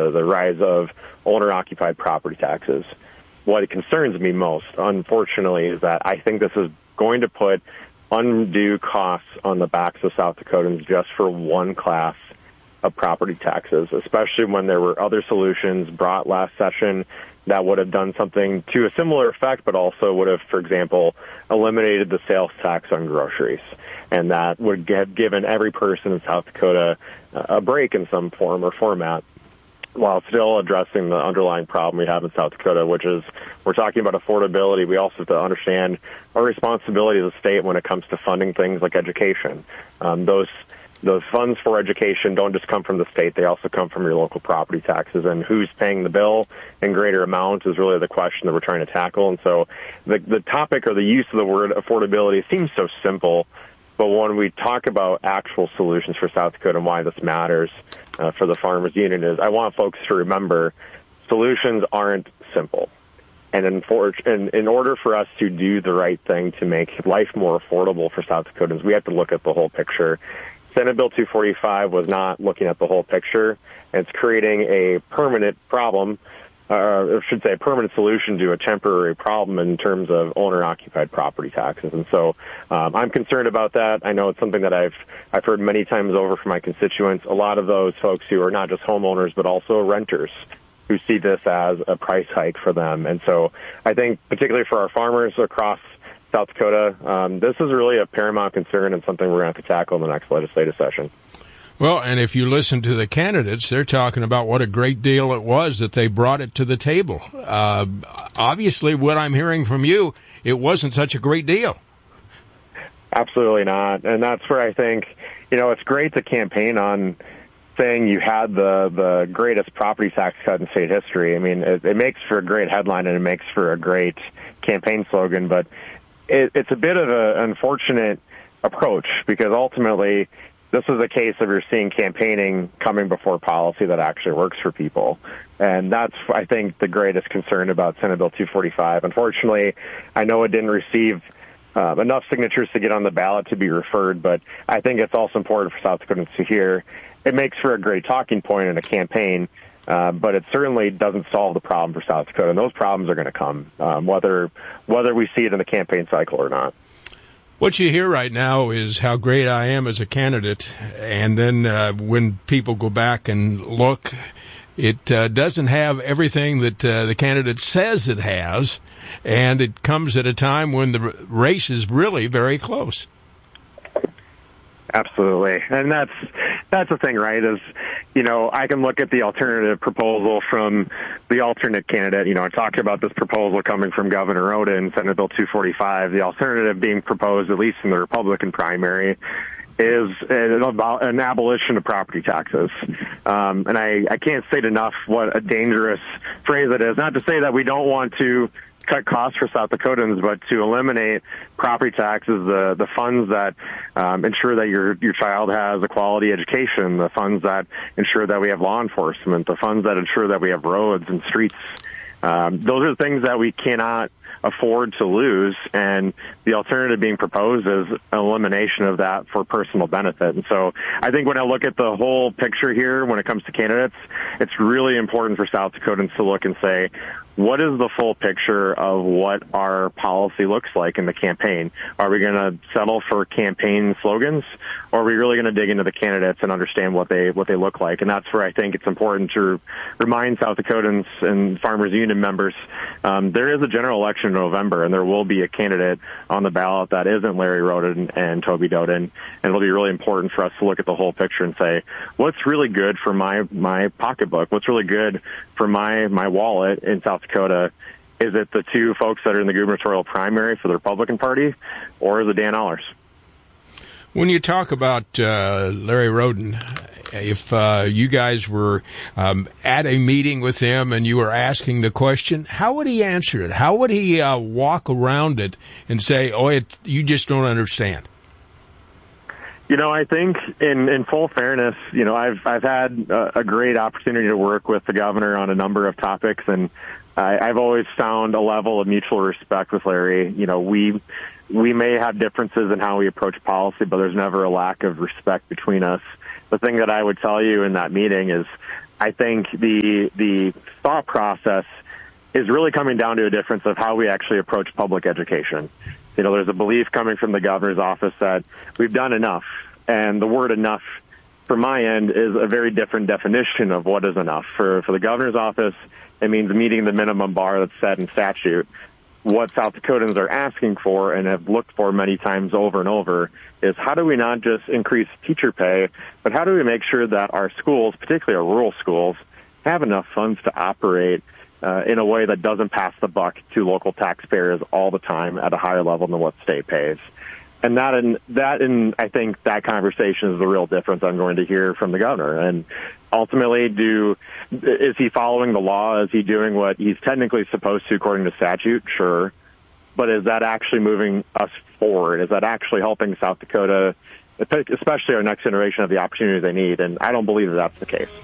the rise of owner-occupied property taxes. What concerns me most, unfortunately, is that I think this is going to put undue costs on the backs of South Dakotans just for one class of property taxes, especially when there were other solutions brought last session that would have done something to a similar effect, but also would have, for example, eliminated the sales tax on groceries. And that would have given every person in South Dakota a break in some form or format, while still addressing the underlying problem we have in South Dakota, which is we're talking about affordability. We also have to understand our responsibility as a state when it comes to funding things like education. Those funds for education don't just come from the state. They also come from your local property taxes. And who's paying the bill in greater amounts is really the question that we're trying to tackle. And so the topic or the use of the word affordability seems so simple, but when we talk about actual solutions for South Dakota and why this matters for the Farmers Union is I want folks to remember solutions aren't simple. And in order for us to do the right thing to make life more affordable for South Dakotans, we have to look at the whole picture. Senate Bill 245 was not looking at the whole picture. It's creating a permanent problem, or I should say a permanent solution to a temporary problem in terms of owner-occupied property taxes. And so I'm concerned about that. I know it's something that I've heard many times over from my constituents. A lot of those folks who are not just homeowners but also renters who see this as a price hike for them. And so I think particularly for our farmers across South Dakota, this is really a paramount concern and something we're going to have to tackle in the next legislative session. Well, and if you listen to the candidates, they're talking about what a great deal it was that they brought it to the table. Obviously, what I'm hearing from you, it wasn't such a great deal. Absolutely not. And that's where I think, it's great to campaign on saying you had the greatest property tax cut in state history. I mean, it makes for a great headline and it makes for a great campaign slogan, but it's a bit of an unfortunate approach because ultimately this is a case of you're seeing campaigning coming before policy that actually works for people. And that's, I think, the greatest concern about Senate Bill 245. Unfortunately, I know it didn't receive enough signatures to get on the ballot to be referred, but I think it's also important for South Dakotans to hear. It makes for a great talking point in a campaign, but it certainly doesn't solve the problem for South Dakota. And those problems are going to come, whether we see it in the campaign cycle or not. What you hear right now is how great I am as a candidate, and then when people go back and look, it doesn't have everything that the candidate says it has, and it comes at a time when the race is really very close. Absolutely. And that's the thing, right, is, I can look at the alternative proposal from the alternate candidate. I talked about this proposal coming from Governor Roden, Senate Bill 245. The alternative being proposed, at least in the Republican primary, is about an abolition of property taxes. And I can't state enough what a dangerous phrase it is. Not to say that we don't want to cut costs for South Dakotans, but to eliminate property taxes, the funds that ensure that your child has a quality education, the funds that ensure that we have law enforcement, the funds that ensure that we have roads and streets. Those are things that we cannot afford to lose, and the alternative being proposed is an elimination of that for personal benefit. And so I think when I look at the whole picture here when it comes to candidates, it's really important for South Dakotans to look and say, what is the full picture of what our policy looks like in the campaign? Are we going to settle for campaign slogans, or are we really going to dig into the candidates and understand what they look like? And that's where I think it's important to remind South Dakotans and Farmers Union members, there is a general election in November, and there will be a candidate on the ballot that isn't Larry Roden and Toby Doden. And it'll be really important for us to look at the whole picture and say, what's really good for my pocketbook? What's really good for my wallet in South Dakota? Is it the two folks that are in the gubernatorial primary for the Republican Party, or is it Dan Allers? When you talk about Larry Roden, if you guys were at a meeting with him and you were asking the question, how would he answer it? How would he walk around it and say, you just don't understand? I think in full fairness, I've had a great opportunity to work with the governor on a number of topics, and I've always found a level of mutual respect with Larry. We may have differences in how we approach policy, but there's never a lack of respect between us. The thing that I would tell you in that meeting is I think the thought process is really coming down to a difference of how we actually approach public education. There's a belief coming from the governor's office that we've done enough, and the word enough from my end is a very different definition of what is enough. For the governor's office, it means meeting the minimum bar that's set in statute. What South Dakotans are asking for and have looked for many times over and over is how do we not just increase teacher pay, but how do we make sure that our schools, particularly our rural schools, have enough funds to operate in a way that doesn't pass the buck to local taxpayers all the time at a higher level than what state pays. And I think that conversation is the real difference I'm going to hear from the governor. And ultimately, is he following the law? Is he doing what he's technically supposed to according to statute? Sure. But is that actually moving us forward? Is that actually helping South Dakota, especially our next generation, have the opportunity they need? And I don't believe that that's the case.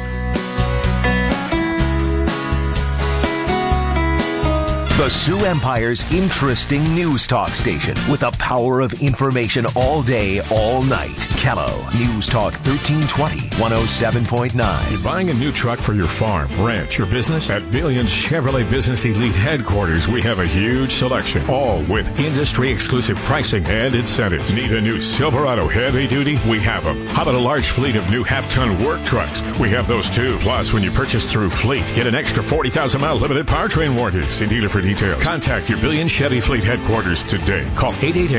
The Sioux Empire's interesting news talk station with the power of information all day, all night. Kello News Talk 1320, 107.9. You're buying a new truck for your farm, ranch, your business? At Billions Chevrolet Business Elite Headquarters, we have a huge selection, all with industry-exclusive pricing and incentives. Need a new Silverado heavy duty? We have them. How about a large fleet of new half-ton work trucks? We have those too. Plus, when you purchase through Fleet, get an extra 40,000-mile limited powertrain warranty. See dealer for details. Contact your Billion Chevy Fleet headquarters today. Call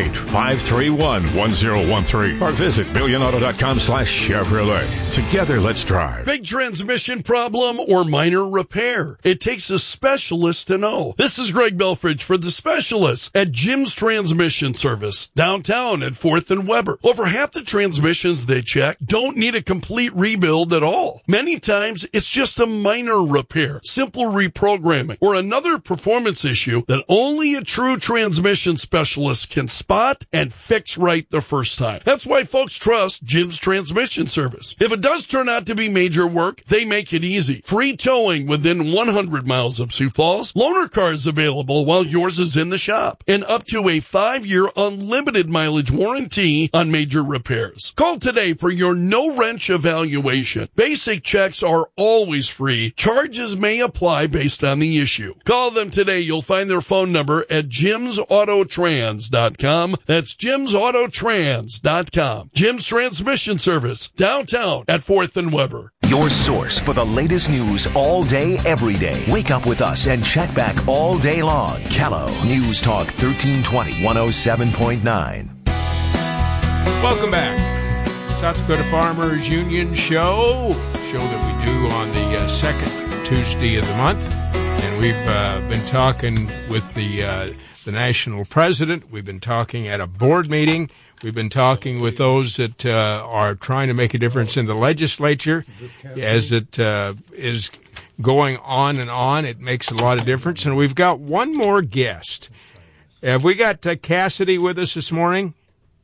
888-531-1013 or visit billionauto.com/Chevrolet. Together, let's drive. Big transmission problem or minor repair? It takes a specialist to know. This is Greg Belfridge for The Specialist at Jim's Transmission Service, downtown at 4th and Weber. Over half the transmissions they check don't need a complete rebuild at all. Many times, it's just a minor repair, simple reprogramming, or another performance issue that only a true transmission specialist can spot and fix right the first time. That's why folks trust Jim's Transmission Service. If it does turn out to be major work, they make it easy. Free towing within 100 miles of Sioux Falls, loaner cars available while yours is in the shop, and up to a 5-year unlimited mileage warranty on major repairs. Call today for your no-wrench evaluation. Basic checks are always free. Charges may apply based on the issue. Call them today. You'll find their phone number at jimsautotrans.com. That's jimsautotrans.com. Jim's Transmission Service, downtown at 4th and Weber. Your source for the latest news all day, every day. Wake up with us and check back all day long. Kello News Talk 1320, 107.9. Welcome back. South Dakota Farmers Union show that we do on the second Tuesday of the month. And we've been talking with the national president. We've been talking at a board meeting. We've been talking with those that are trying to make a difference in the legislature. As it is going on and on, it makes a lot of difference. And we've got one more guest. Have we got Cassidy with us this morning?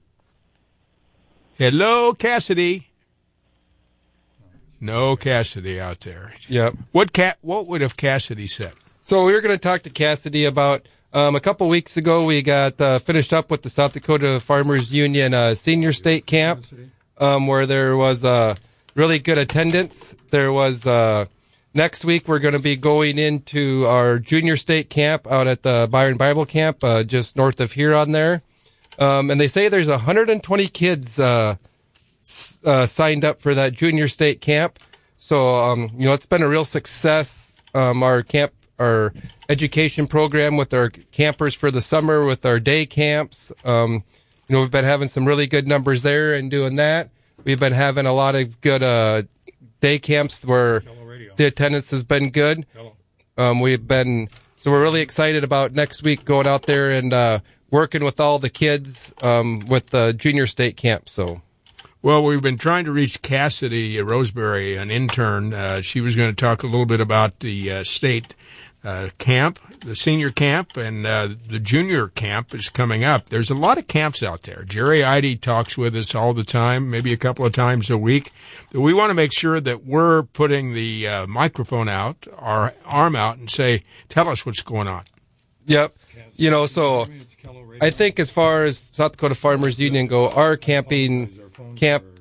Hello, Cassidy. No Cassidy out there. Yep. What would have Cassidy said? So we were going to talk to Cassidy about a couple weeks ago. We got finished up with the South Dakota Farmers Union Senior State Camp, where there was really good attendance. There was next week we're going to be going into our Junior State Camp out at the Byron Bible Camp, just north of Huron there. And they say there's 120 kids signed up for that Junior State Camp. So, it's been a real success. Our education program with our campers for the summer, with our day camps. We've been having some really good numbers there and doing that. We've been having a lot of good day camps where the attendance has been good. So we're really excited about next week going out there and working with all the kids with the Junior State Camp. So. Well, we've been trying to reach Cassidy Roseberry, an intern. She was going to talk a little bit about the state camp, the senior camp, and the junior camp is coming up. There's a lot of camps out there. Jerry Eide talks with us all the time, maybe a couple of times a week. We want to make sure that we're putting the microphone out, our arm out, and say, tell us what's going on. Yep. So I think as far as South Dakota Farmers Union go, our camp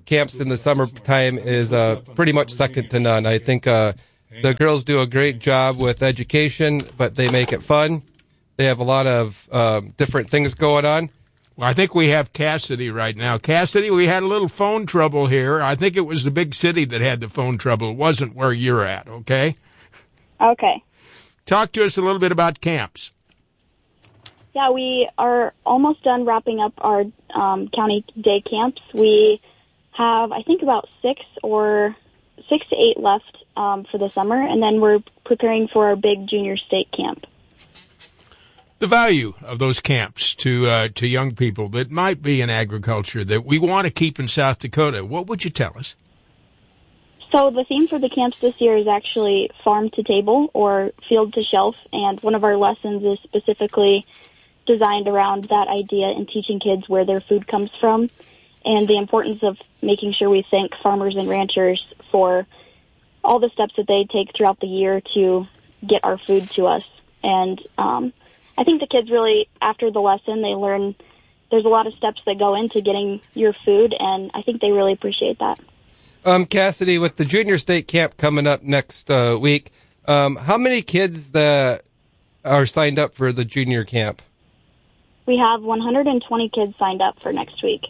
camps in the summertime is pretty much second to none. I think the girls do a great job with education, but they make it fun. They have a lot of different things going on. Well, I think we have Cassidy right now. Cassidy, we had a little phone trouble here. I think it was the big city that had the phone trouble. It wasn't where you're at, okay? Okay. Talk to us a little bit about camps. Yeah, we are almost done wrapping up our county day camps. We have, I think, about 6 to 8 left for the summer, and then we're preparing for our big junior state camp. The value of those camps to young people that might be in agriculture that we want to keep in South Dakota, what would you tell us? So the theme for the camps this year is actually farm to table or field to shelf, and one of our lessons is specifically designed around that idea and teaching kids where their food comes from and the importance of making sure we thank farmers and ranchers for all the steps that they take throughout the year to get our food to us. And I think the kids really, after the lesson, they learn there's a lot of steps that go into getting your food, and I think they really appreciate that. Cassidy, with the junior state camp coming up next week, how many kids that are signed up for the junior camp? We have 120 kids signed up for next week.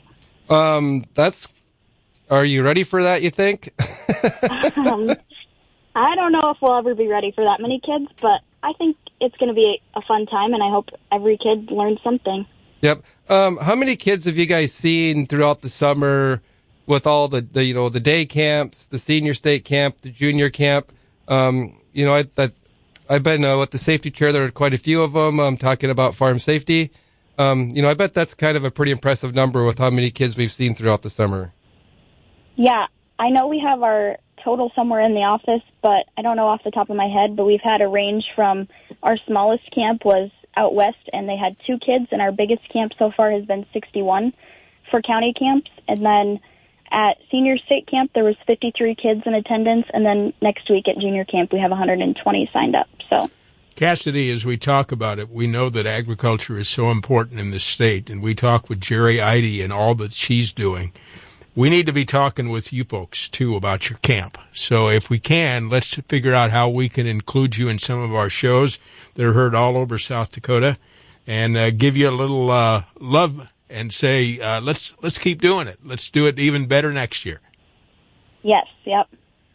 Are you ready for that, you think? I don't know if we'll ever be ready for that many kids, but I think it's going to be a fun time, and I hope every kid learns something. Yep. How many kids have you guys seen throughout the summer with all the day camps, the senior state camp, the junior camp? I've been with the safety chair. There are quite a few of them. I'm talking about farm safety. I bet that's kind of a pretty impressive number with how many kids we've seen throughout the summer. Yeah, I know we have our total somewhere in the office, but I don't know off the top of my head, but we've had a range from our smallest camp was out west, and they had 2 kids, and our biggest camp so far has been 61 for county camps. And then at senior state camp, there was 53 kids in attendance, and then next week at junior camp, we have 120 signed up. So, Cassidy, as we talk about it, we know that agriculture is so important in this state, and we talk with Jerry Eide and all that she's doing. We need to be talking with you folks, too, about your camp. So if we can, let's figure out how we can include you in some of our shows that are heard all over South Dakota and give you a little love and say, let's keep doing it. Let's do it even better next year. Yes, yep.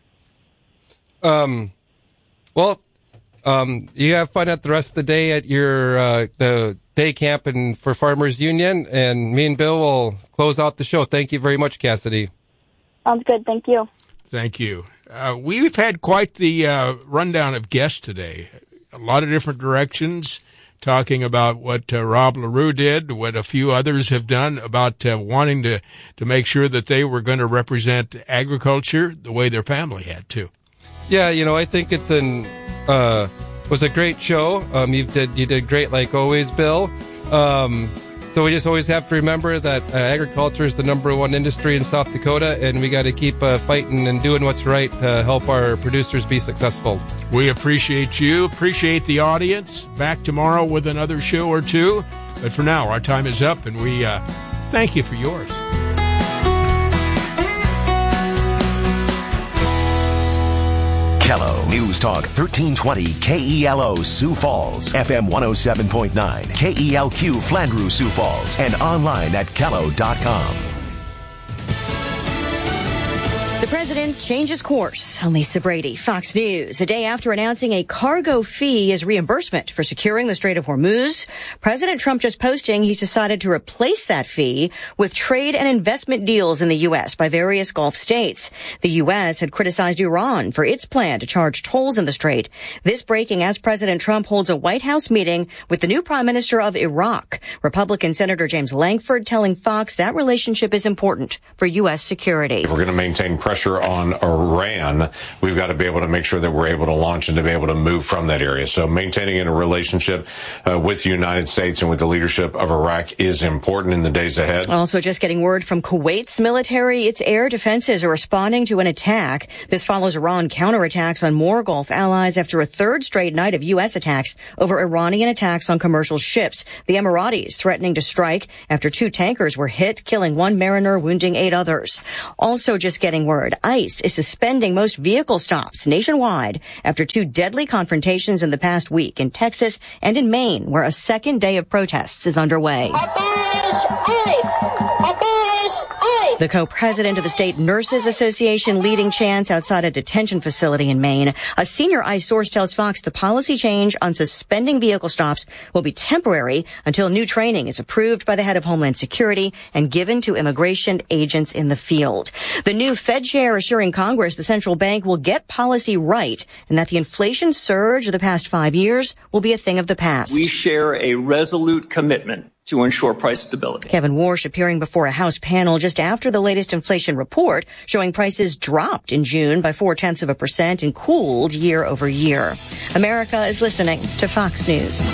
You have fun at the rest of the day at your the day camp and for Farmers Union, and me and Bill will close out the show. Thank you very much, Cassidy. Sounds good. Thank you. Thank you. We've had quite the rundown of guests today. A lot of different directions, talking about what Rob LaRue did, what a few others have done about wanting to make sure that they were going to represent agriculture the way their family had to. Yeah, I think it's was a great show. You did great like always, Bill. So we just always have to remember that agriculture is the number one industry in South Dakota, and we got to keep fighting and doing what's right to help our producers be successful. We appreciate you, appreciate the audience. Back tomorrow with another show or two. But for now, our time is up, and we thank you for yours. KELO News Talk 1320 KELO Sioux Falls, FM 107.9 KELQ Flandreau Sioux Falls, and online at KELO.com. The president changes course. I'm Lisa Brady, Fox News. A day after announcing a cargo fee as reimbursement for securing the Strait of Hormuz, President Trump just posting he's decided to replace that fee with trade and investment deals in the U.S. by various Gulf states. The U.S. had criticized Iran for its plan to charge tolls in the strait. This breaking as President Trump holds a White House meeting with the new Prime Minister of Iraq. Republican Senator James Lankford telling Fox that relationship is important for U.S. security. We're going to maintain pressure pressure on Iran, we've got to be able to make sure that we're able to launch and to be able to move from that area. So maintaining a relationship with the United States and with the leadership of Iraq is important in the days ahead. Also, just getting word from Kuwait's military, its air defenses are responding to an attack. This follows Iran counterattacks on more Gulf allies after a third straight night of U.S. attacks over Iranian attacks on commercial ships. The Emiratis threatening to strike after 2 tankers were hit, killing 1 mariner, wounding 8 others. Also, just getting word, ICE is suspending most vehicle stops nationwide after 2 deadly confrontations in the past week in Texas and in Maine, where a second day of protests is underway. The co-president of the State Nurses Association leading chants outside a detention facility in Maine. A senior ICE source tells Fox the policy change on suspending vehicle stops will be temporary until new training is approved by the head of Homeland Security and given to immigration agents in the field. The new Fed chair assuring Congress the central bank will get policy right and that the inflation surge of the past 5 years will be a thing of the past. We share a resolute commitment to ensure price stability. Kevin Warsh appearing before a House panel just after the latest inflation report showing prices dropped in June by 0.4% and cooled year over year. America is listening to Fox News.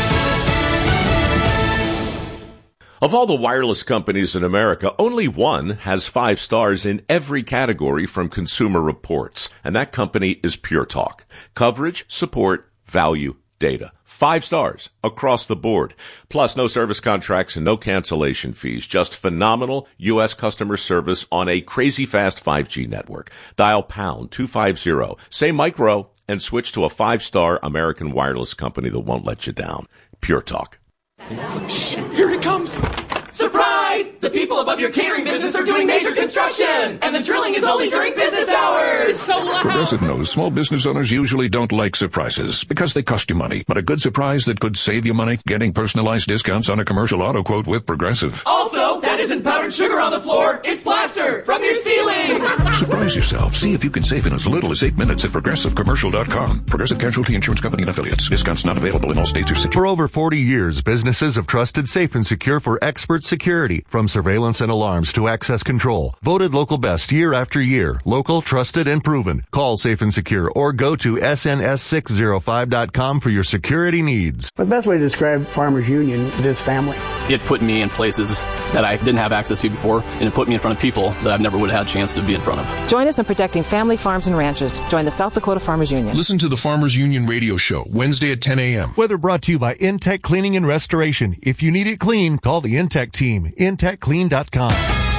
Of all the wireless companies in America, only one has 5 stars in every category from Consumer Reports, and that company is Pure Talk. Coverage, support, value, data. 5 stars across the board. Plus, no service contracts and no cancellation fees. Just phenomenal U.S. customer service on a crazy fast 5G network. Dial pound 250, say micro, and switch to a 5-star American wireless company that won't let you down. Pure Talk. Shh, here it comes. Surprise! The people above your catering business are doing major construction, and the drilling is only during business hours. So loud. Progressive knows small business owners usually don't like surprises because they cost you money. But a good surprise that could save you money, getting personalized discounts on a commercial auto quote with Progressive. Also, that isn't powdered sugar on the floor. It's plaster from your ceiling. Surprise yourself. See if you can save in as little as 8 minutes at ProgressiveCommercial.com. Progressive Casualty Insurance Company and Affiliates. Discounts not available in all states or cities. For over 40 years, businesses have trusted Safe and Secure for expert security, from surveillance and alarms to access control. Voted local best year after year. Local, trusted, and proven. Call Safe and Secure or go to sns605.com for your security needs. The best way to describe Farmers Union, this family. It put me in places that I didn't have access to before, and it put me in front of people that I never would have had a chance to be in front of. Join us in protecting family farms and ranches. Join the South Dakota Farmers Union. Listen to the Farmers Union radio show, Wednesday at 10 a.m. Weather brought to you by Intech Cleaning and Restoration. If you need it clean, call the Intech team. IntechClean.com.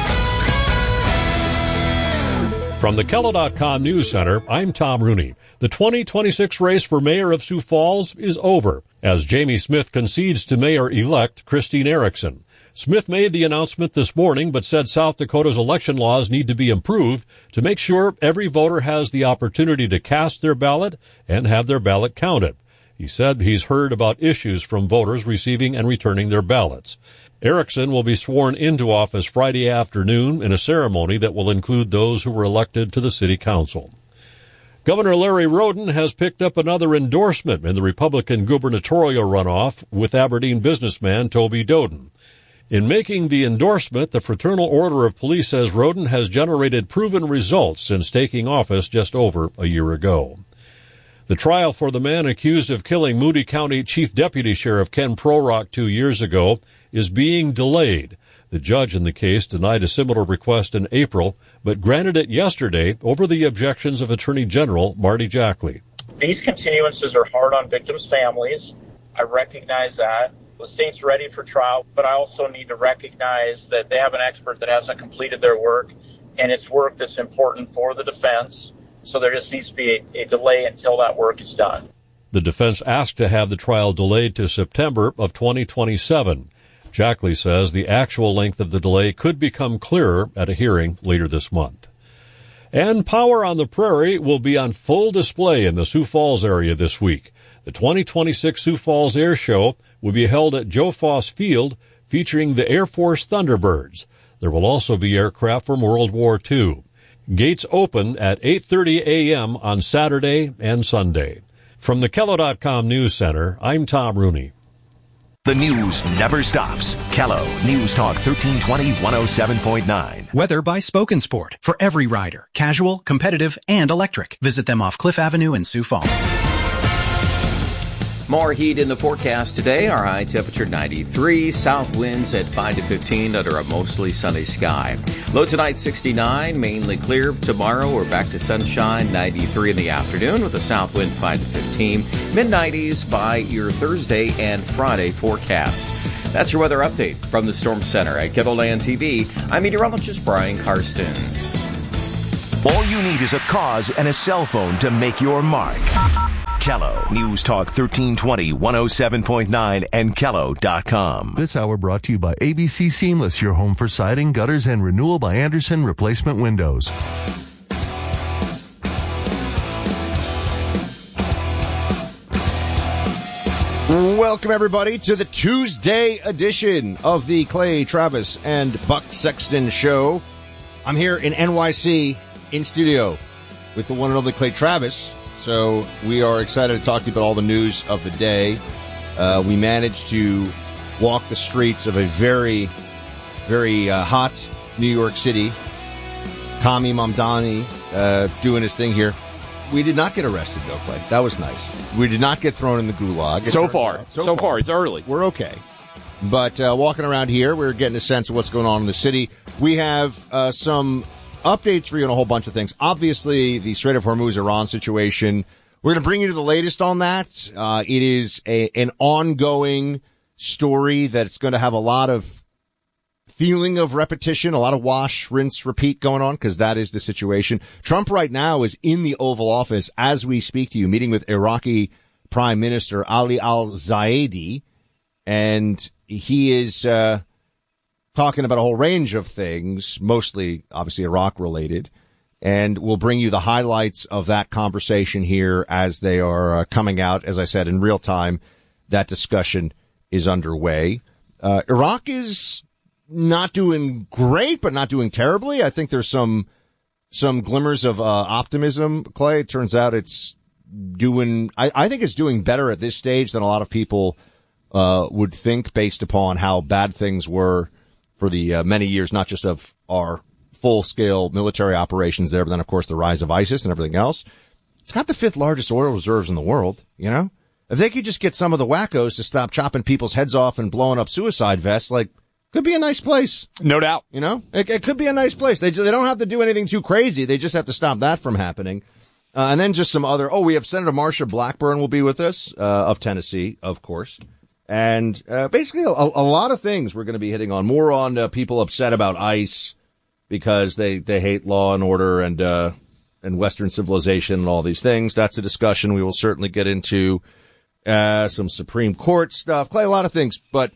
From the Kello.com News Center, I'm Tom Rooney. The 2026 race for mayor of Sioux Falls is over, as Jamie Smith concedes to mayor-elect Christine Erickson. Smith made the announcement this morning, but said South Dakota's election laws need to be improved to make sure every voter has the opportunity to cast their ballot and have their ballot counted. He said he's heard about issues from voters receiving and returning their ballots. Erickson will be sworn into office Friday afternoon in a ceremony that will include those who were elected to the city council. Governor Larry Roden has picked up another endorsement in the Republican gubernatorial runoff with Aberdeen businessman Toby Doden. In making the endorsement, the Fraternal Order of Police says Roden has generated proven results since taking office just over a year ago. The trial for the man accused of killing Moody County Chief Deputy Sheriff Ken Prorock 2 years ago is being delayed. The judge in the case denied a similar request in April, but granted it yesterday over the objections of Attorney General Marty Jackley. These continuances are hard on victims' families. I recognize that. The state's ready for trial, but I also need to recognize that they have an expert that hasn't completed their work, and it's work that's important for the defense. So there just needs to be a delay until that work is done. The defense asked to have the trial delayed to September of 2027. Jackley says the actual length of the delay could become clearer at a hearing later this month. And Power on the Prairie will be on full display in the Sioux Falls area this week. The 2026 Sioux Falls Air Show will be held at Joe Foss Field, featuring the Air Force Thunderbirds. There will also be aircraft from World War II. Gates open at 8:30 a.m. on Saturday and Sunday. From the Kello.com News Center, I'm Tom Rooney. The news never stops. Kello News Talk 1320 107.9. Weather by Spoken Sport. For every rider. Casual, competitive, and electric. Visit them off Cliff Avenue in Sioux Falls. More heat in the forecast today. Our high temperature 93. South winds at 5 to 15 under a mostly sunny sky. Low tonight 69. Mainly clear. Tomorrow we're back to sunshine. 93 in the afternoon with a south wind 5 to 15. Mid-90s by your Thursday and Friday forecast. That's your weather update from the Storm Center at KELOLAND TV. I'm meteorologist Brian Karstens. All you need is a cause and a cell phone to make your mark. Kello News Talk 1320 107.9 and Kello.com. This hour brought to you by ABC Seamless, your home for siding, gutters, and renewal by Anderson Replacement Windows. Welcome, everybody, to the Tuesday edition of the Clay Travis and Buck Sexton Show. I'm here in NYC in studio with the one and only Clay Travis. So we are excited to talk to you about all the news of the day. We managed to walk the streets of a very, very hot New York City. Kami Mamdani doing his thing here. We did not get arrested, though, Clay. That was nice. We did not get thrown in the gulag. So far, it's early. We're okay. But walking around here, we're getting a sense of what's going on in the city. We have some updates for you on a whole bunch of things. Obviously, the Strait of Hormuz Iran situation. We're going to bring you to the latest on that. It is an ongoing story that's going to have a lot of feeling of repetition, a lot of wash, rinse, repeat going on, because that is the situation. Trump right now is in the Oval Office as we speak to you, meeting with Iraqi Prime Minister Ali al-Zaidi, and he is talking about a whole range of things, mostly, obviously, Iraq-related, and we'll bring you the highlights of that conversation here as they are coming out. As I said, in real time, that discussion is underway. Iraq is not doing great, but not doing terribly. I think there's some glimmers of optimism, Clay. It turns out it's doing, I think it's doing better at this stage than a lot of people would think, based upon how bad things were for the many years, not just of our full-scale military operations there, but then, of course, the rise of ISIS and everything else. It's got the 5th largest oil reserves in the world, you know? If they could just get some of the wackos to stop chopping people's heads off and blowing up suicide vests, like, could be a nice place. No doubt. You know? It could be a nice place. They don't have to do anything too crazy. They just have to stop that from happening. And then just some other, we have Senator Marsha Blackburn will be with us, of Tennessee, of course. And basically a lot of things we're going to be hitting on. More on people upset about ICE because they hate law and order and Western civilization and all these things. That's a discussion we will certainly get into. Some Supreme Court stuff. Clay, a lot of things. But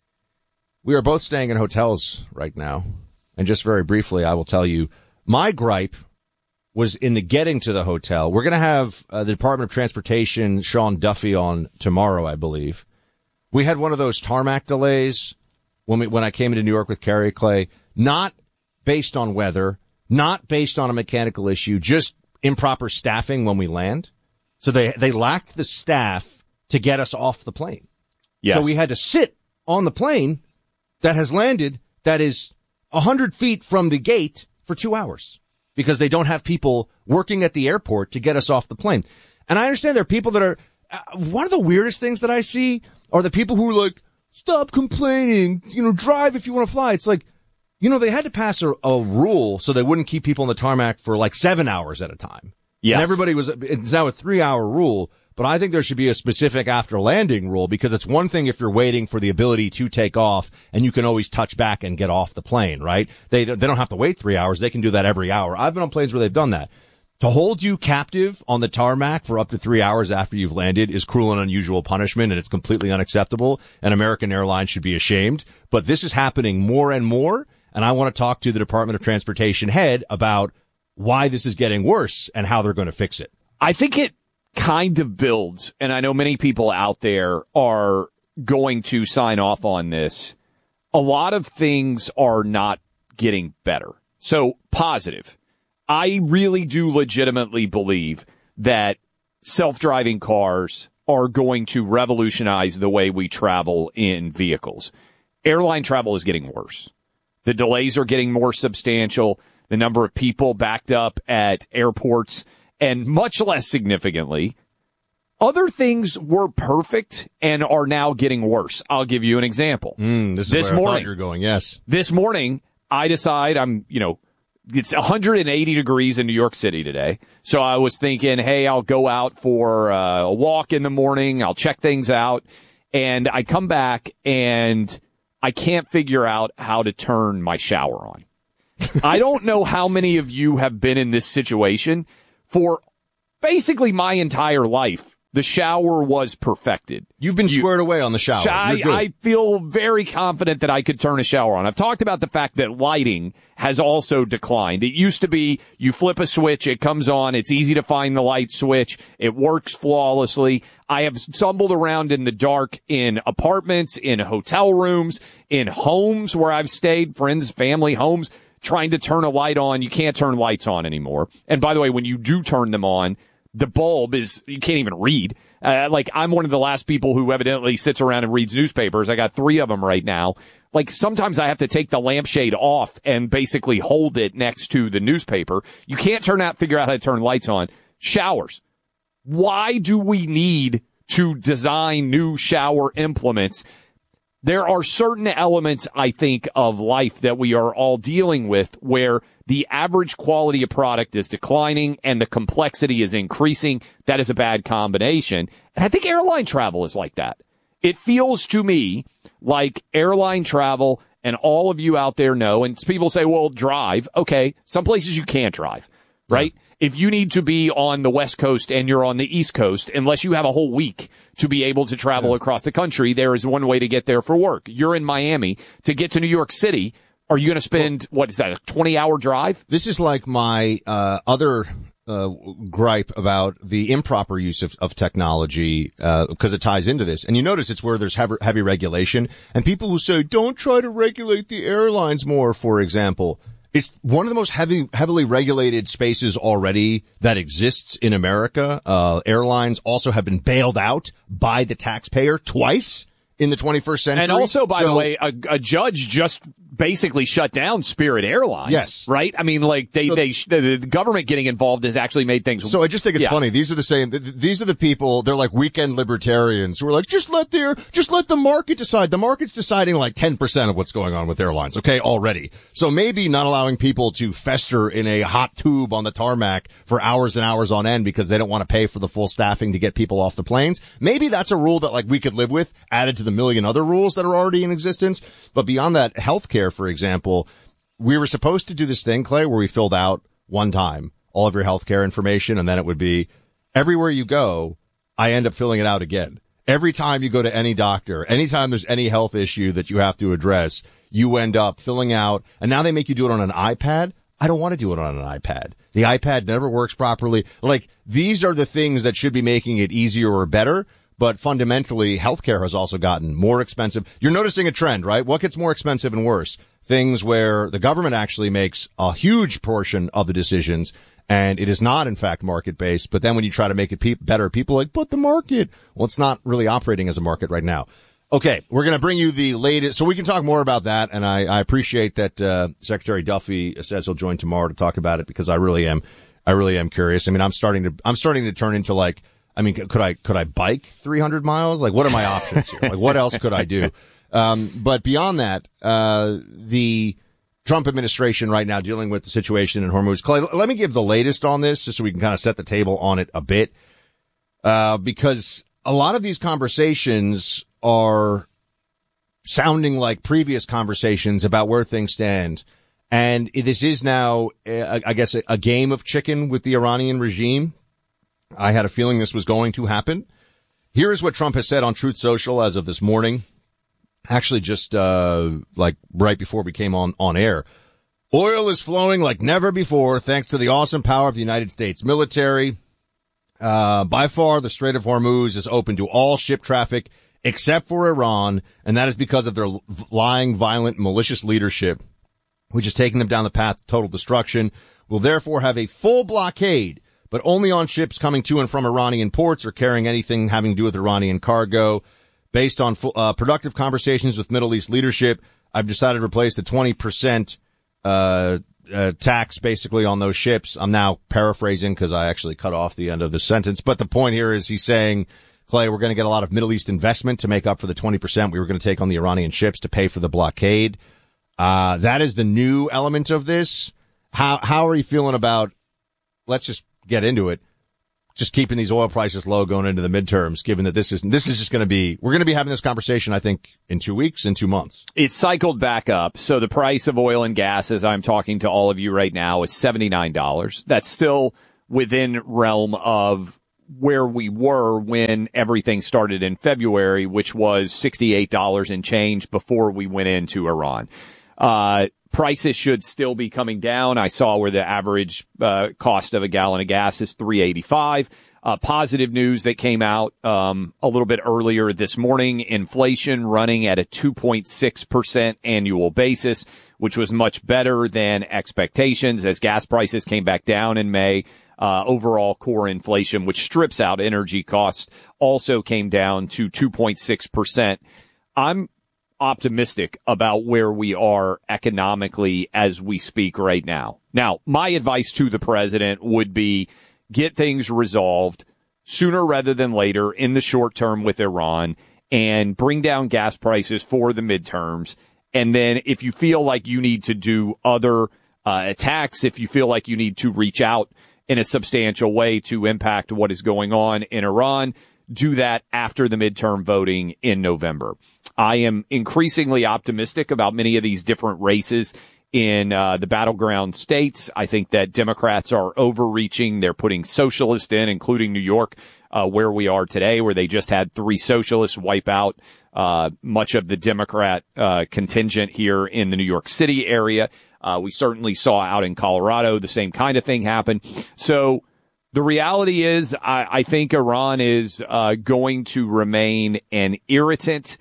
we are both staying in hotels right now. And just very briefly, I will tell you, my gripe was in the getting to the hotel. We're going to have the Department of Transportation, Sean Duffy, on tomorrow, I believe. We had one of those tarmac delays when I came into New York with Carrie, Clay, not based on weather, not based on a mechanical issue, just improper staffing when we land. So they lacked the staff to get us off the plane. Yes. So we had to sit on the plane that has landed, that is 100 feet from the gate, for 2 hours because they don't have people working at the airport to get us off the plane. And I understand there are people that are, one of the weirdest things that I see are the people who are like, stop complaining, drive if you want to fly. It's like, they had to pass a rule so they wouldn't keep people on the tarmac for like 7 hours at a time. Yes. And it's now a 3-hour rule, but I think there should be a specific after landing rule, because it's one thing if you're waiting for the ability to take off and you can always touch back and get off the plane, right? They don't have to wait 3 hours. They can do that every hour. I've been on planes where they've done that. To hold you captive on the tarmac for up to 3 hours after you've landed is cruel and unusual punishment, and it's completely unacceptable, and American Airlines should be ashamed. But this is happening more and more, and I want to talk to the Department of Transportation head about why this is getting worse and how they're going to fix it. I think it kind of builds, and I know many people out there are going to sign off on this. A lot of things are not getting better. So positive. I really do legitimately believe that self-driving cars are going to revolutionize the way we travel in vehicles. Airline travel is getting worse. The delays are getting more substantial. The number of people backed up at airports, and much less significantly, other things were perfect and are now getting worse. I'll give you an example. This is where I thought you were going, yes. This morning, I decide it's 180 degrees in New York City today. So I was thinking, hey, I'll go out for a walk in the morning. I'll check things out. And I come back and I can't figure out how to turn my shower on. I don't know how many of you have been in this situation. For basically my entire life, the shower was perfected. You've been squared away on the shower. I feel very confident that I could turn a shower on. I've talked about the fact that lighting has also declined. It used to be you flip a switch, it comes on, it's easy to find the light switch, it works flawlessly. I have stumbled around in the dark in apartments, in hotel rooms, in homes where I've stayed, friends, family homes, trying to turn a light on. You can't turn lights on anymore. And by the way, when you do turn them on, the bulb is, you can't even read. I'm one of the last people who evidently sits around and reads newspapers. I got 3 of them right now. Sometimes I have to take the lampshade off and basically hold it next to the newspaper. You can't figure out how to turn lights on. Showers. Why do we need to design new shower implements? There are certain elements, I think, of life that we are all dealing with where the average quality of product is declining and the complexity is increasing. That is a bad combination. And I think airline travel is like that. It feels to me like airline travel, and all of you out there know, and people say, well, drive. Okay, some places you can't drive, right? Yeah. If you need to be on the West Coast and you're on the East Coast, unless you have a whole week to be able to travel across the country, there is one way to get there for work. You're in Miami. To get to New York City, are you going to spend, what is that, a 20-hour drive? This is like my other gripe about the improper use of technology, because it ties into this. And you notice it's where there's heavy regulation. And people who say, don't try to regulate the airlines more, for example. It's one of the most heavily regulated spaces already that exists in America. Airlines also have been bailed out by the taxpayer twice in the 21st century. And also, by the way, a judge just basically shut down Spirit Airlines. Yes. Right? I mean, the government getting involved has actually made things. So I just think it's funny. These are the people, they're like weekend libertarians who are like, just let the market decide. The market's deciding 10% of what's going on with airlines. Okay. Already. So maybe not allowing people to fester in a hot tube on the tarmac for hours and hours on end because they don't want to pay for the full staffing to get people off the planes. Maybe that's a rule that we could live with, added to the million other rules that are already in existence. But beyond that, healthcare, for example, we were supposed to do this thing, Clay, where we filled out one time all of your healthcare information, and then it would be everywhere you go, I end up filling it out again. Every time you go to any doctor, anytime there's any health issue that you have to address, you end up filling out, and now they make you do it on an iPad. I don't want to do it on an iPad. The iPad never works properly. These are the things that should be making it easier or better. But fundamentally, healthcare has also gotten more expensive. You're noticing a trend, right? What gets more expensive and worse? Things where the government actually makes a huge portion of the decisions, and it is not, in fact, market-based. But then when you try to make it better, people are like, but the market. Well, it's not really operating as a market right now. Okay, we're going to bring you the latest, so we can talk more about that. And I appreciate that Secretary Duffy says he'll join tomorrow to talk about it, because I really am curious. I mean, I'm starting to turn into could I bike 300 miles? What are my options here? What else could I do? But beyond that, the Trump administration right now dealing with the situation in Hormuz. Clay, let me give the latest on this just so we can kind of set the table on it a bit. Because a lot of these conversations are sounding like previous conversations about where things stand. And this is now, I guess, a game of chicken with the Iranian regime. I had a feeling this was going to happen. Here is what Trump has said on Truth Social as of this morning. Actually, just right before we came on air. Oil is flowing like never before thanks to the awesome power of the United States military. By far, the Strait of Hormuz is open to all ship traffic except for Iran, and that is because of their lying, violent, malicious leadership, which is taking them down the path to total destruction. Will therefore have a full blockade but only on ships coming to and from Iranian ports or carrying anything having to do with Iranian cargo. Based on productive conversations with Middle East leadership, I've decided to replace the 20% tax basically on those ships. I'm now paraphrasing because I actually cut off the end of the sentence. But the point here is he's saying, Clay, we're going to get a lot of Middle East investment to make up for the 20% we were going to take on the Iranian ships to pay for the blockade. That is the new element of this. How are you feeling about, let's just get into it, just keeping these oil prices low going into the midterms, given that this is just going to be, we're going to be having this conversation, I think, in 2 weeks, in 2 months. It's cycled back up. So the price of oil and gas, as I'm talking to all of you right now, is $79. That's still within realm of where we were when everything started in February, which was $68 and change before we went into Iran. Prices should still be coming down. I saw where the average cost of a gallon of gas is $3.85. Positive news that came out a little bit earlier this morning, inflation running at a 2.6% annual basis, which was much better than expectations as gas prices came back down in May. Overall core inflation, which strips out energy costs, also came down to 2.6%. I'm optimistic about where we are economically as we speak right now. Now, my advice to the president would be get things resolved sooner rather than later in the short term with Iran and bring down gas prices for the midterms. And then if you feel like you need to do other attacks, if you feel like you need to reach out in a substantial way to impact what is going on in Iran, do that after the midterm voting in November. I am increasingly optimistic about many of these different races in the battleground states. I think that Democrats are overreaching. They're putting socialists in, including New York, where we are today, where they just had 3 socialists wipe out much of the Democrat contingent here in the New York City area. We certainly saw out in Colorado the same kind of thing happen. So the reality is I think Iran is going to remain an irritant,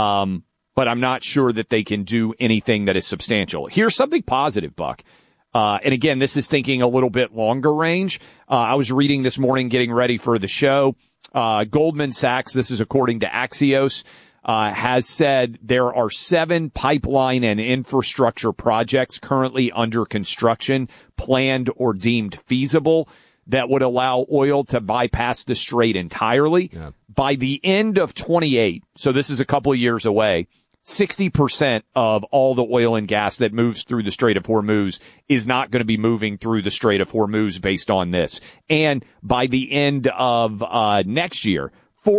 but I'm not sure that they can do anything that is substantial. Here's something positive, Buck. And again, this is thinking a little bit longer range. I was reading this morning, getting ready for the show. Goldman Sachs, this is according to Axios, has said there are 7 pipeline and infrastructure projects currently under construction, planned or deemed feasible, that would allow oil to bypass the strait entirely. Yeah. By the end of 28, so this is a couple of years away, 60% of all the oil and gas that moves through the Strait of Hormuz is not going to be moving through the Strait of Hormuz based on this. And by the end of next year,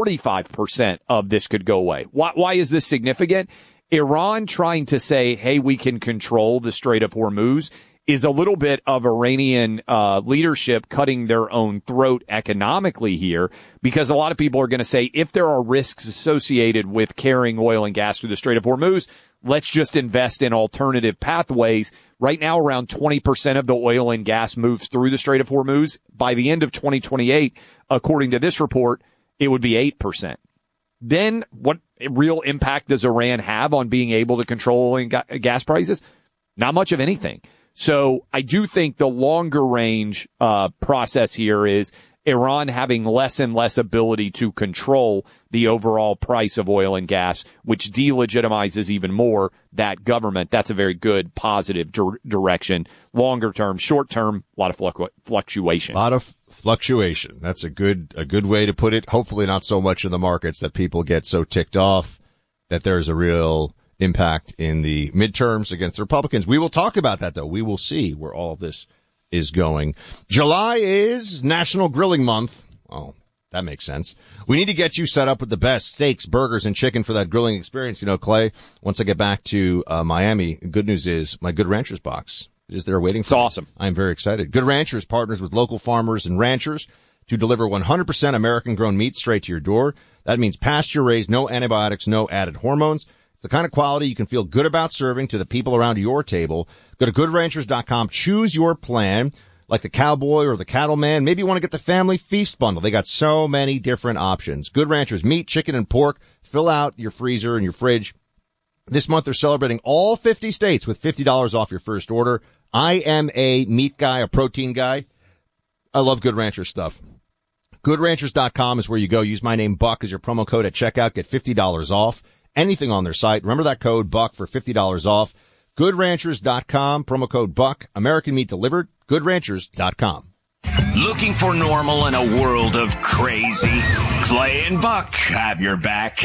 45% of this could go away. Why is this significant? Iran trying to say, hey, we can control the Strait of Hormuz is a little bit of Iranian leadership cutting their own throat economically here, because a lot of people are going to say if there are risks associated with carrying oil and gas through the Strait of Hormuz, let's just invest in alternative pathways. Right now, around 20% of the oil and gas moves through the Strait of Hormuz. By the end of 2028, according to this report, it would be 8%. Then what real impact does Iran have on being able to control oil and gas prices? Not much of anything. So I do think the longer range process here is Iran having less and less ability to control the overall price of oil and gas, which delegitimizes even more that government. That's a very good, positive direction. Longer term, short term, a lot of fluctuation. A lot of fluctuation. That's a good way to put it. Hopefully not so much in the markets that people get so ticked off that there's a real impact in the midterms against the Republicans. We will talk about that, though. We will see where all of this is going. July is National Grilling Month. Oh, that makes sense. We need to get you set up with the best steaks, burgers, and chicken for that grilling experience. You know, Clay, once I get back to Miami, good news is my Good Ranchers box is there waiting for me. It's awesome. I'm very excited. Good Ranchers partners with local farmers and ranchers to deliver 100% American-grown meat straight to your door. That means pasture-raised, no antibiotics, no added hormones. It's the kind of quality you can feel good about serving to the people around your table. Go to GoodRanchers.com. Choose your plan, like the cowboy or the cattleman. Maybe you want to get the family feast bundle. They got so many different options. Good Ranchers meat, chicken, and pork. Fill out your freezer and your fridge. This month they're celebrating all 50 states with $50 off your first order. I am a meat guy, a protein guy. I love Good Ranchers stuff. GoodRanchers.com is where you go. Use my name, Buck, as your promo code at checkout. Get $50 off anything on their site. Remember that code, Buck, for $50 off. GoodRanchers.com, promo code Buck. American meat delivered. GoodRanchers.com. Looking for normal in a world of crazy? Clay and Buck have your back.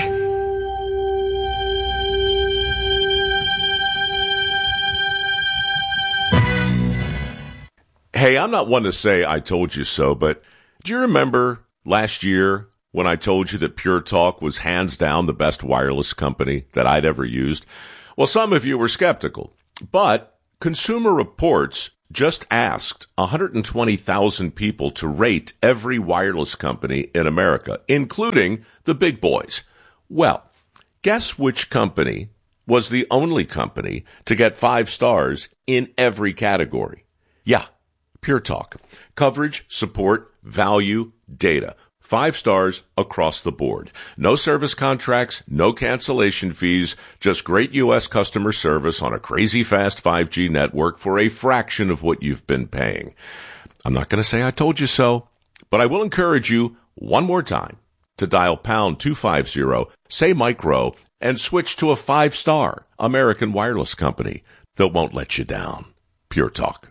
Hey, I'm not one to say I told you so, but do you remember last year when I told you that Pure Talk was hands down the best wireless company that I'd ever used? Well, some of you were skeptical, but Consumer Reports just asked 120,000 people to rate every wireless company in America, including the big boys. Well, guess which company was the only company to get 5 stars in every category? Yeah, Pure Talk. Coverage, support, value, data. 5 stars across the board. No service contracts, no cancellation fees, just great U.S. customer service on a crazy fast 5G network for a fraction of what you've been paying. I'm not going to say I told you so, but I will encourage you one more time to dial pound 250, say Mike Rowe, and switch to a 5-star American wireless company that won't let you down. Pure Talk.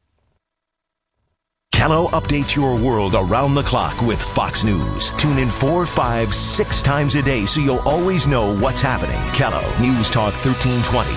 Kello updates your world around the clock with Fox News. Tune in 4, 5, 6 times a day so you'll always know what's happening. Kello, News Talk 1320,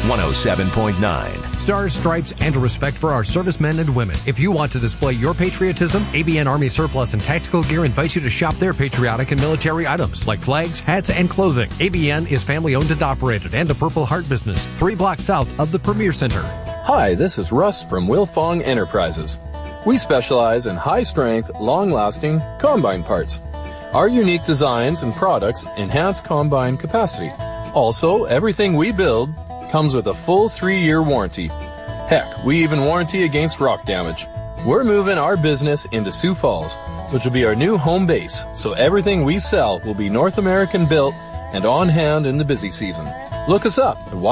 107.9. Stars, stripes, and a respect for our servicemen and women. If you want to display your patriotism, ABN Army Surplus and Tactical Gear invites you to shop their patriotic and military items like flags, hats, and clothing. ABN is family-owned and operated and a Purple Heart business, 3 blocks south of the Premier Center. Hi, this is Russ from Wilfong Enterprises. We specialize in high-strength, long-lasting combine parts. Our unique designs and products enhance combine capacity. Also, everything we build comes with a full 3-year warranty. Heck, we even warranty against rock damage. We're moving our business into Sioux Falls, which will be our new home base, so everything we sell will be North American built and on hand in the busy season. Look us up at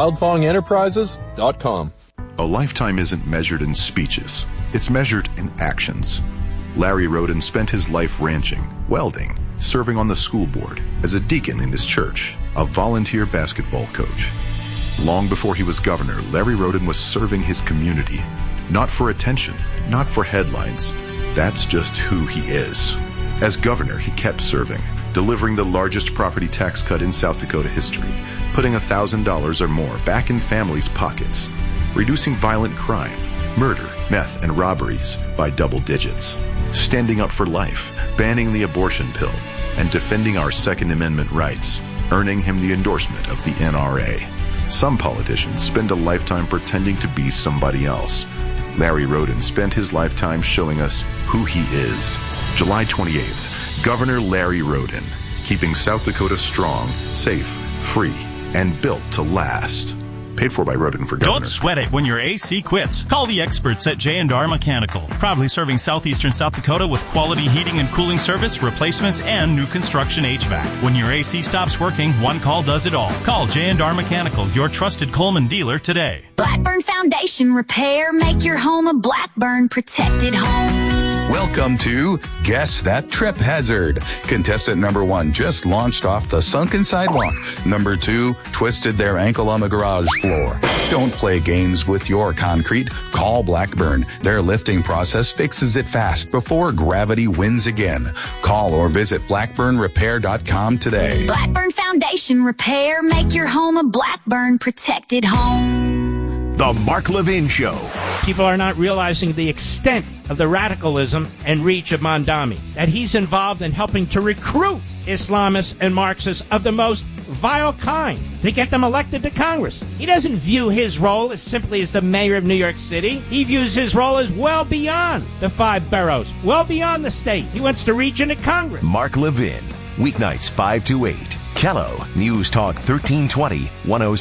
wildfongenterprises.com. A lifetime isn't measured in speeches. It's measured in actions. Larry Roden spent his life ranching, welding, serving on the school board, as a deacon in his church, a volunteer basketball coach. Long before he was governor, Larry Roden was serving his community. Not for attention, not for headlines. That's just who he is. As governor, he kept serving, delivering the largest property tax cut in South Dakota history, putting $1,000 or more back in families' pockets, reducing violent crime, murder, meth, and robberies by double digits, standing up for life, banning the abortion pill, and defending our Second Amendment rights, earning him the endorsement of the NRA. Some politicians spend a lifetime pretending to be somebody else. Larry Roden spent his lifetime showing us who he is. July 28th, Governor Larry Roden, keeping South Dakota strong, safe, free, and built to last. Paid for by Roden for Governor. Don't sweat it when your AC quits. Call the experts at J&R Mechanical. Proudly serving southeastern South Dakota with quality heating and cooling service, replacements, and new construction HVAC. When your AC stops working, one call does it all. Call J&R Mechanical, your trusted Coleman dealer today. Blackburn Foundation Repair. Make your home a Blackburn protected home. Welcome to Guess That Trip Hazard. Contestant number 1 just launched off the sunken sidewalk. Number 2 twisted their ankle on the garage floor. Don't play games with your concrete. Call Blackburn. Their lifting process fixes it fast before gravity wins again. Call or visit blackburnrepair.com today. Blackburn Foundation Repair. Make your home a Blackburn protected home. The Mark Levin Show. People are not realizing the extent of the radicalism and reach of Mondami, that he's involved in helping to recruit Islamists and Marxists of the most vile kind to get them elected to Congress. He doesn't view his role as simply as the mayor of New York City. He views his role as well beyond the 5 boroughs, well beyond the state. He wants to reach into Congress. Mark Levin, weeknights 5 to 8. Kello, News Talk 1320,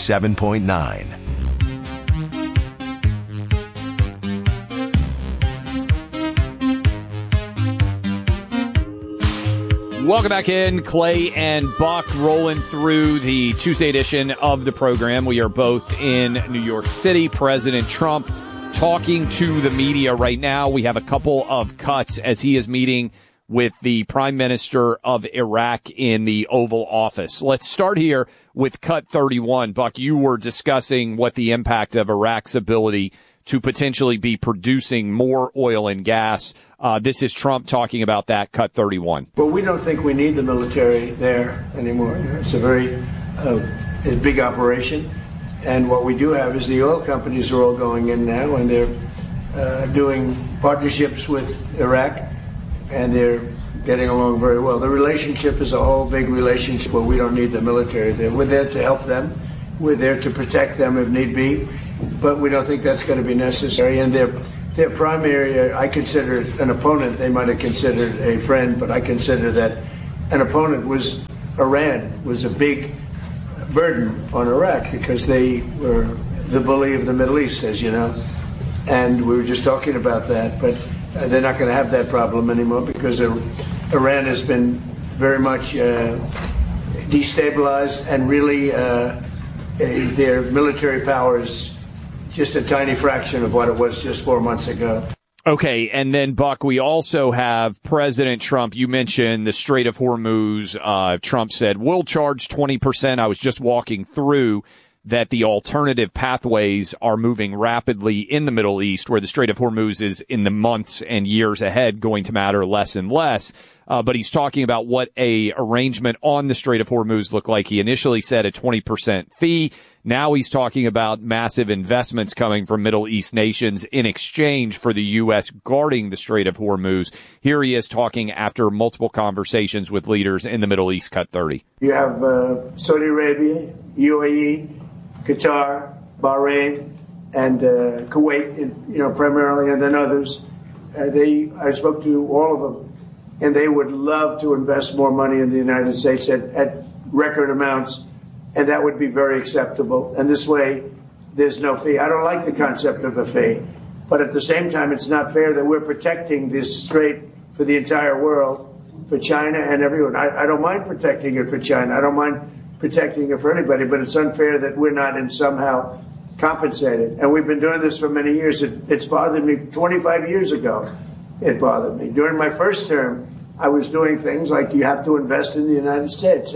107.9. Welcome back in. Clay and Buck rolling through the Tuesday edition of the program. We are both in New York City. President Trump talking to the media right now. We have a couple of cuts as he is meeting with the Prime Minister of Iraq in the Oval Office. Let's start here with cut 31. Buck, you were discussing what the impact of Iraq's ability to potentially be producing more oil and gas. This is Trump talking about that, cut 31. Well, we don't think we need the military there anymore. It's a very big operation. And what we do have is the oil companies are all going in now, and they're doing partnerships with Iraq, and they're getting along very well. The relationship is a whole big relationship where we don't need the military there. We're there to help them. We're there to protect them if need be, but we don't think that's going to be necessary. And their primary, I consider an opponent. They might have considered a friend, but I consider that an opponent was Iran, was a big burden on Iraq because they were the bully of the Middle East, as you know. And we were just talking about that, but they're not going to have that problem anymore because Iran has been very much destabilized, and really their military power is just a tiny fraction of what it was just 4 months ago. Okay, and then, Buck, we also have President Trump. You mentioned the Strait of Hormuz. Trump said, we'll charge 20%. I was just walking through that the alternative pathways are moving rapidly in the Middle East, where the Strait of Hormuz is in the months and years ahead going to matter less and less. But he's talking about what a arrangement on the Strait of Hormuz looked like. He initially said a 20% fee. Now he's talking about massive investments coming from Middle East nations in exchange for the U.S. guarding the Strait of Hormuz. Here he is talking after multiple conversations with leaders in the Middle East, cut 30. You have Saudi Arabia, UAE, Qatar, Bahrain, and Kuwait, primarily, and then others. I spoke to all of them, and they would love to invest more money in the United States at record amounts, and that would be very acceptable. And this way, there's no fee. I don't like the concept of a fee, but at the same time, it's not fair that we're protecting this strait for the entire world, for China and everyone. I don't mind protecting it for China. I don't mind protecting it for anybody, but it's unfair that we're not in somehow compensated. And we've been doing this for many years. It's bothered me 25 years ago. It bothered me. During my first term, I was doing things like you have to invest in the United States.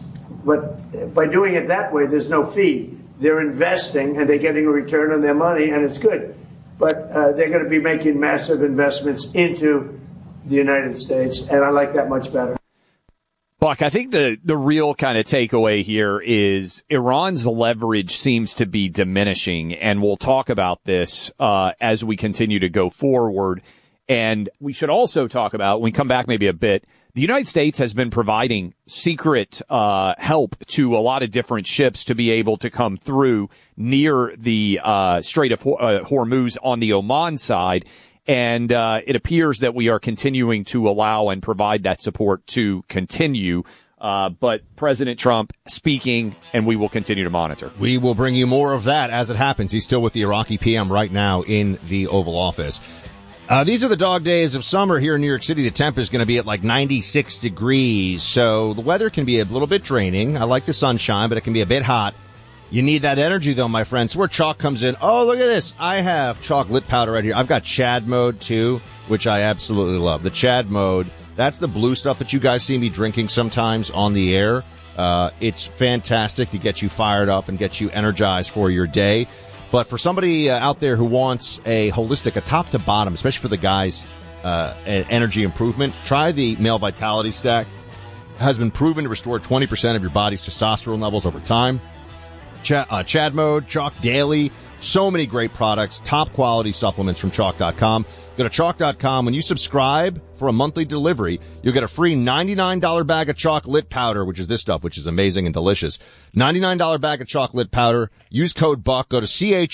But by doing it that way, there's no fee. They're investing and they're getting a return on their money, and it's good. But they're going to be making massive investments into the United States, and I like that much better. Buck, I think the real kind of takeaway here is Iran's leverage seems to be diminishing, and we'll talk about this as we continue to go forward. And we should also talk about, when we come back maybe a bit, the United States has been providing secret help to a lot of different ships to be able to come through near the Strait of Hormuz on the Oman side. And it appears that we are continuing to allow and provide that support to continue. But President Trump speaking, and we will continue to monitor. We will bring you more of that as it happens. He's still with the Iraqi PM right now in the Oval Office. These are the dog days of summer here in New York City. The temp is going to be at like 96 degrees, so the weather can be a little bit draining. I like the sunshine, but it can be a bit hot. You need that energy, though, my friends. Where chalk comes in. Oh, look at this. I have chalk lit powder right here. I've got Chad mode, too, which I absolutely love. The Chad mode, that's the blue stuff that you guys see me drinking sometimes on the air. It's fantastic to get you fired up and get you energized for your day. But for somebody out there who wants a holistic, a top to bottom, especially for the guys, energy improvement, try the Male Vitality Stack. It has been proven to restore 20% of your body's testosterone levels over time. Chad Mode, Chalk Daily, so many great products, top quality supplements from Chalk.com. Go to Chalk.com. When you subscribe for a monthly delivery, you'll get a free $99 bag of Chalk Lit Powder, which is this stuff, which is amazing and delicious. $99 bag of Chalk Lit Powder. Use code BUCK. Go to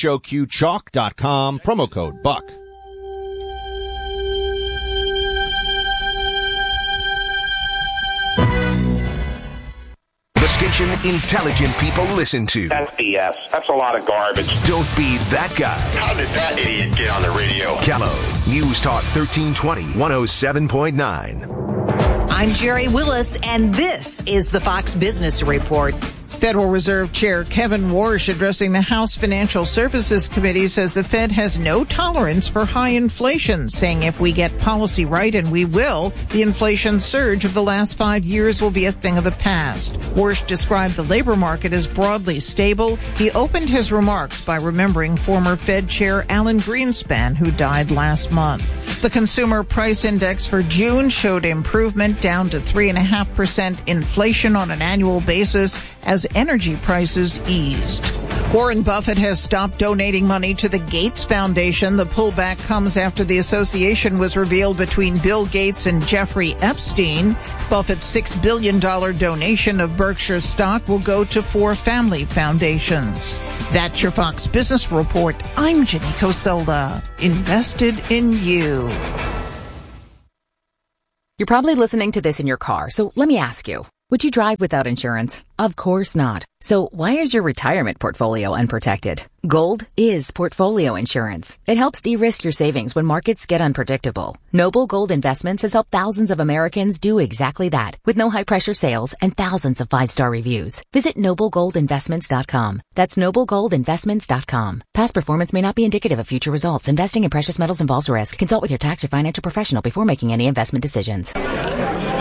CHOQ, promo code BUCK. Station intelligent people listen to. That's BS. That's a lot of garbage. Don't be that guy. How did that idiot get on the radio? Kello, News Talk 1320, 107.9. I'm Jerry Willis, and this is the Fox Business Report. Federal Reserve Chair Kevin Warsh, addressing the House Financial Services Committee, says the Fed has no tolerance for high inflation, saying if we get policy right, and we will, the inflation surge of the last 5 years will be a thing of the past. Warsh described the labor market as broadly stable. He opened his remarks by remembering former Fed Chair Alan Greenspan, who died last month. The Consumer Price Index for June showed improvement, down to 3.5% inflation on an annual basis as energy prices eased. Warren Buffett has stopped donating money to the Gates Foundation. The pullback comes after the association was revealed between Bill Gates and Jeffrey Epstein. Buffett's $6 billion donation of Berkshire stock will go to 4 family foundations. That's your Fox Business Report. I'm Jenny Coselda. Invested in you. You're probably listening to this in your car, so let me ask you. Would you drive without insurance? Of course not. So why is your retirement portfolio unprotected? Gold is portfolio insurance. It helps de-risk your savings when markets get unpredictable. Noble Gold Investments has helped thousands of Americans do exactly that, with no high-pressure sales and thousands of 5-star reviews. Visit NobleGoldInvestments.com. That's NobleGoldInvestments.com. Past performance may not be indicative of future results. Investing in precious metals involves risk. Consult with your tax or financial professional before making any investment decisions.